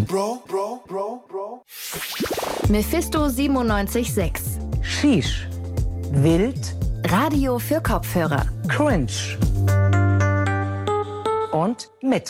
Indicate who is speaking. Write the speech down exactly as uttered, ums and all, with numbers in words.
Speaker 1: Bro, Bro, Bro, Bro.
Speaker 2: Mephisto siebenundneunzig Komma sechs.
Speaker 3: Sheesh. Wild.
Speaker 2: Radio für Kopfhörer.
Speaker 3: Cringe. Und mit.